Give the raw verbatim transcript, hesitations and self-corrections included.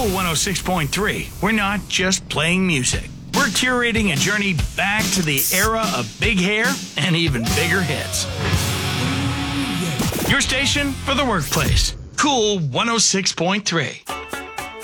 Cool one oh six point three. We're not just playing music. We're curating a journey back to the era of big hair and even bigger hits. Your station for the workplace. Cool one oh six point three.